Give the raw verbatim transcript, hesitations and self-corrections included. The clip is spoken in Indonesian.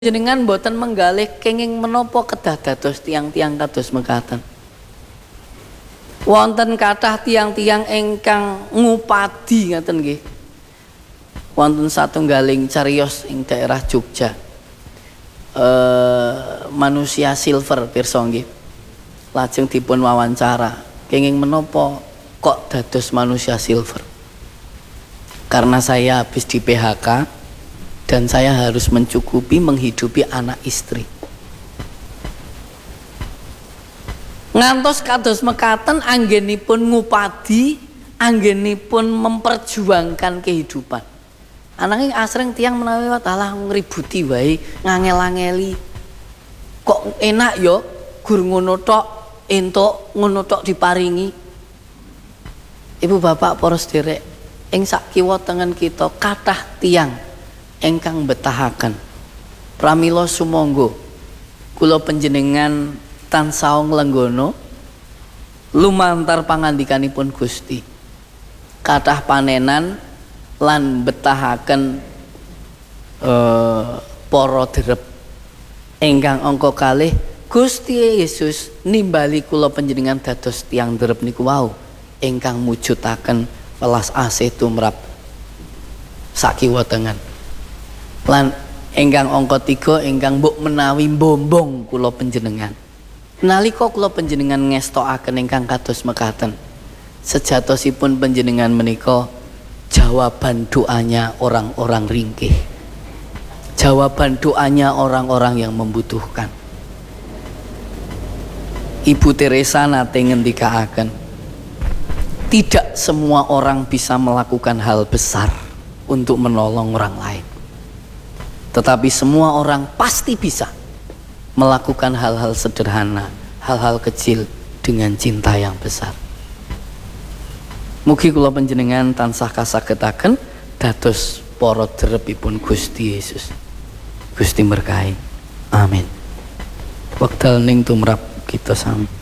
Jenengan boten menggalih kenging menapa kedah dados tiang-tiang kados mekaten. Wonten kathah tiang-tiang ingkang ngupadi ngaten nggih. Wonten satunggaling cariyos ing daerah Jogja. Eh, manusia silver pirsa nggih. Lajeng dipun wawancara, kenging menapa kok dados manusia silver? Karena saya habis di P H K dan saya harus mencukupi menghidupi anak istri. Ngantos kados mekaten anggenipun ngupadi, anggenipun memperjuangkan kehidupan. Ananging asring tiang menawi watalah ngributi wae, ngangel-angeli. Kok enak ya gur ngono tok, entuk ngono tok diparingi. Ibu bapak para sederek, ing sak kiwa tengen kita kathah tiang engkang betahaken. Pramila sumangga kula panjenengan tansah nglenggana lumantar pangandikanipun Gusti. Kathah panenan lan betahaken eh, para derep ingkang angka kalih Gusti Yesus nimbali kula panjenengan dados tiang derep niku wau ingkang mujudaken welas asih tumrap sakiwa tengen. Lan ingkang angka tiga ingkang mbok menawi mbombong kula panjenengan. Nalika kula panjenengan ngestokaken ingkang kados mekaten, sejatosipun panjenengan menika jawaban doanya orang-orang ringkih. Jawaban doanya orang-orang yang membutuhkan. Ibu Teresa nate ngendikaaken, tidak semua orang bisa melakukan hal besar untuk menolong orang lain. Tetapi semua orang pasti bisa melakukan hal-hal sederhana, hal-hal kecil dengan cinta yang besar. Mugi kula panjenengan tansah kasagetaken dados para derepipun Gusti Yesus. Gusti berkahi. Amin. Wekdal ning tumrap kita sami.